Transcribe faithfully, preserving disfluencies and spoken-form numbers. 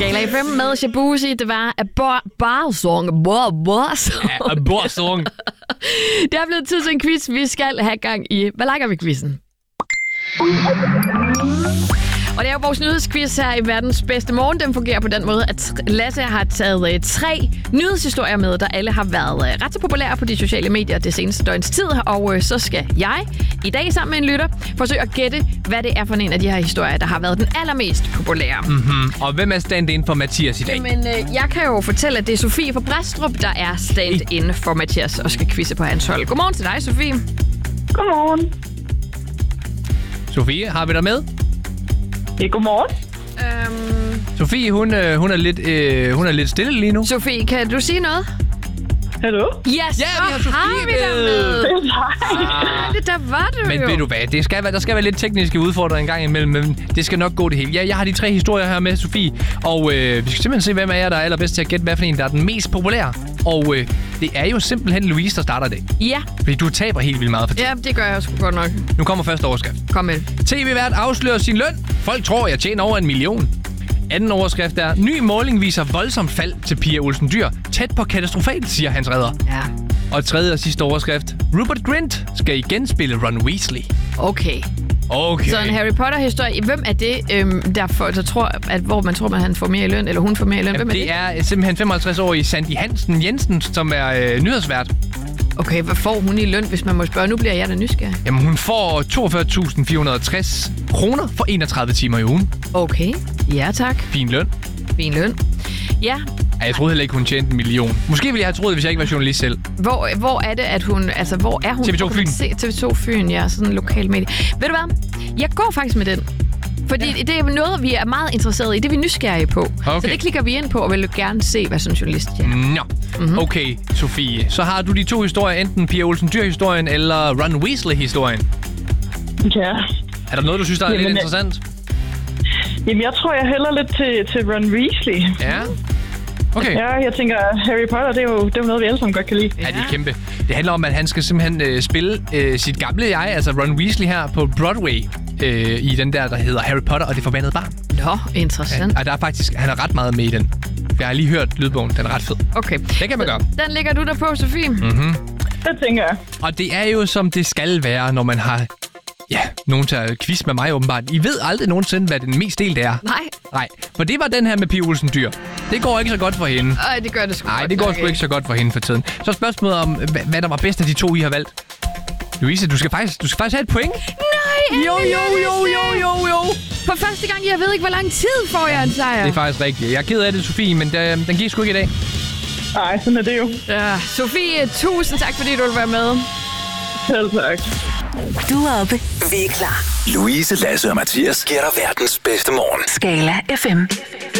Skala F M med Shabuzi. Det var a bar-song. Bar-song. Ja, a bar-song. Det er blevet tid til en quiz. Vi skal have gang i. Hvad lager vi quizzen? Og det er jo vores nyhedsquiz her i verdens bedste morgen. Den fungerer på den måde, at Lasse har taget øh, tre nyhedshistorier med, der alle har været øh, ret så populære på de sociale medier det seneste døgns tid. Og øh, så skal jeg i dag sammen med en lytter forsøge at gætte, hvad det er for en af de her historier, der har været den allermest populære. Mm-hmm. Og hvem er stand-in for Mathias i dag? Men øh, jeg kan jo fortælle, at det er Sofie fra Brædstrup, der er stand-in for Mathias og skal quizze på hans hold. Godmorgen til dig, Sofie. Godmorgen. Sofie, har vi dig med? Ja, godmorgen. Øhm, Sofie, hun, øh, hun, er lidt, øh, hun er lidt stille lige nu. Sofie, kan du sige noget? Hallo? Yes, Ja, vi har så Sofie har vi dig med. med. Ah. Det, der var du Men jo. ved du hvad, det skal være, der skal være lidt tekniske udfordringer en gang imellem, men det skal nok gå det hele. Ja, jeg har de tre historier her med, Sofie, og øh, vi skal simpelthen se, hvem af jer, der er allerbedst til at gætte, hvad for en, der er den mest populære. Og øh, det er jo simpelthen Louise, der starter det. Ja. Fordi du taber helt vildt meget for tiden. Ja, det gør jeg sgu godt nok. Nu kommer første overskrift. Kom med. T V-vært afslører sin løn. Folk tror, jeg tjener over en million. Anden overskrift er, ny måling viser voldsomt fald til Pia Olsen Dyhr. Tæt på katastrofalt, siger hans redder. Ja. Og tredje og sidste overskrift. Rupert Grint skal igen spille Ron Weasley. Okay. Okay. Så en Harry Potter-historie. Hvem er det, øhm, der, for, der tror, at hvor man tror, man han får mere i løn, eller hun får mere i løn? Hvem er det? Det er simpelthen femoghalvtreds-årige Sandy Hansen Jensen, som er øh, nyhedsvært. Okay, hvad får hun i løn, hvis man må spørge? Nu bliver jeg da nysgerrig. Jamen, hun får toogfyrre tusind fire hundrede og tres kroner for enogtredive timer i ugen. Okay. Ja, tak. Fin løn. Fin løn. Ja. Ja, jeg troede heller ikke, hun tjente en million. Måske ville jeg have troet, hvis jeg ikke var journalist selv. Hvor, hvor er det, at hun... Altså, hvor er hun? T V to Fyn. T V to Fyn, ja. Sådan en lokal medie. Ved du hvad? Jeg går faktisk med den. Fordi ja. Det er noget, vi er meget interesserede i. Det er vi nysgerrige på. Okay. Så det klikker vi ind på, og vil gerne se, hvad sådan en journalist er. Nå. Mm-hmm. Okay, Sofie. Så har du de to historier. Enten Pia Olsen Dyhr-historien eller Ron Weasley-historien. Ja. Er der noget, du synes, der er Jamen, lidt interessant? Jamen, jeg tror, jeg hælder lidt til, til Ron Weasley. Ja. Okay. Ja, jeg tænker, Harry Potter, det er jo, det er jo noget, vi alle sammen godt kan lide. Ja, det er kæmpe. Det handler om, at han skal simpelthen øh, spille øh, sit gamle jeg, altså Ron Weasley her på Broadway, øh, i den der, der hedder Harry Potter og det forbandede barn. Nå, interessant. Ja, og der er faktisk, han er ret meget med i den. Jeg har lige hørt lydbogen, den er ret fed. Okay. Det kan man gøre. Den lægger du der på, Sofie. Mm-hmm. Det tænker jeg. Og det er jo, som det skal være, når man har... Ja, nogen til at quiz med mig åbenbart. I ved aldrig nogensinde, hvad den mest delte er. Nej. Nej, for det var den her med Pia Olsen Dyhr. Det går ikke så godt for hende. Ej, det gør det sgu Nej, godt det går nok, sgu ikke så godt for hende for tiden. Så spørgsmålet om, hvad, hvad der var bedst af de to, I har valgt. Louise, du skal faktisk, du skal faktisk have et point. Nej, Jo, jo, jo, jo, jo, jo. For første gang, jeg ved ikke, hvor lang tid får jeg en sejr. Det er faktisk rigtigt. Jeg er ked af det, Sofie, men den, den gik sgu ikke i dag. Nej, sådan er det jo. Ja. Sofie, tusind tak, fordi du vil være med. Selv tak. Du er oppe. Vi er klar. Louise, Lasse og Mathias giver dig verdens bedste morgen. Skala F M.